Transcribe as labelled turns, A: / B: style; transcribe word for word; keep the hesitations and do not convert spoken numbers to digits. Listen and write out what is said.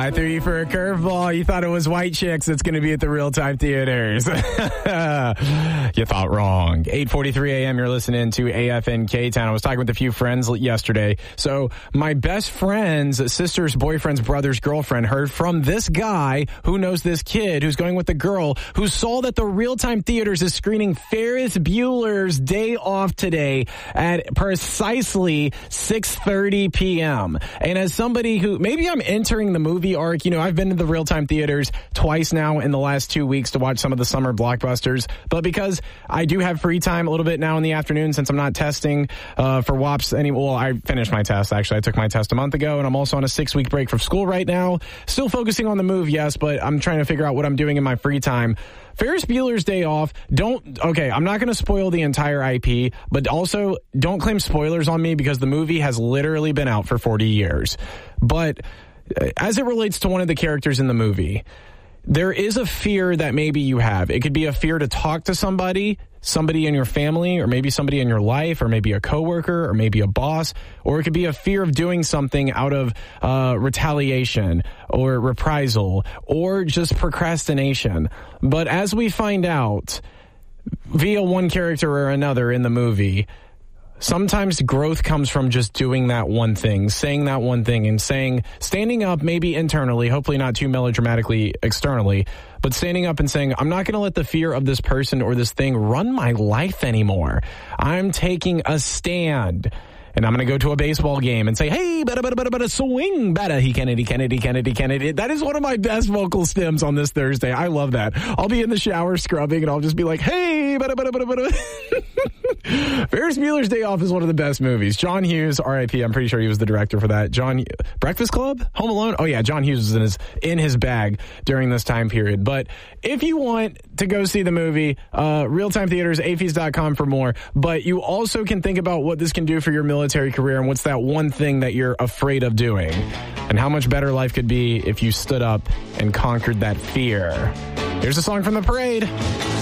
A: I threw you for a curveball. You thought it was White Chicks that's going to be at the Real-Time Theaters. You thought wrong. eight forty-three a.m. You're listening to A F N K-Town. I was talking with a few friends yesterday. So my best friend's sister's boyfriend's brother's girlfriend heard from this guy who knows this kid who's going with the girl who saw that the Real-Time Theaters is screening Ferris Bueller's Day Off today at precisely six thirty p.m. And as somebody who, maybe I'm entering the movie arc, you know, I've been to the Real-Time Theaters twice now in the last two weeks to watch some of the summer blockbusters, but because I do have free time a little bit now in the afternoon since I'm not testing uh, for W A Ps any, well, I finished my test, actually. I took my test a month ago, and I'm also on a six-week break from school right now. Still focusing on the move, yes, but I'm trying to figure out what I'm doing in my free time. Ferris Bueller's Day Off, don't, okay, I'm not going to spoil the entire I P, but also don't claim spoilers on me because the movie has literally been out for forty years. But as it relates to one of the characters in the movie, there is a fear that maybe you have. It could be a fear to talk to somebody, somebody in your family, or maybe somebody in your life, or maybe a coworker, or maybe a boss, or it could be a fear of doing something out of uh, retaliation or reprisal or just procrastination. But as we find out via one character or another in the movie, sometimes growth comes from just doing that one thing, saying that one thing, and saying, standing up maybe internally, hopefully not too melodramatically externally, but standing up and saying, I'm not going to let the fear of this person or this thing run my life anymore. I'm taking a stand. And I'm going to go to a baseball game and say, hey, better, better, better, better, swing, better, he Kennedy, Kennedy, Kennedy, Kennedy. That is one of my best vocal stems on this Thursday. I love that. I'll be in the shower scrubbing, and I'll just be like, hey, better, better, better, better. Ferris Bueller's Day Off is one of the best movies. John Hughes, R I P, I'm pretty sure he was the director for that. John, Breakfast Club? Home Alone? Oh, yeah, John Hughes was in his, in his bag during this time period. But if you want to go see the movie, uh, Real-Time Theaters, A F E S dot com for more. But you also can think about what this can do for your military career and what's that one thing that you're afraid of doing and how much better life could be if you stood up and conquered that fear. Here's a song from The Parade.